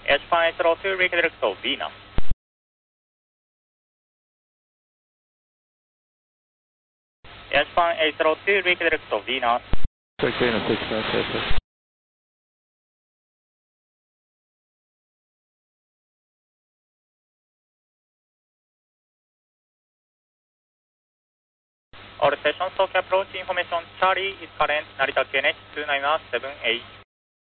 Japan 802 redirect to Venus. Japan 802 redirect to Venus. Take Venus 6, All stations, Tokyo approach information. Charlie is current Narita KNH 29178.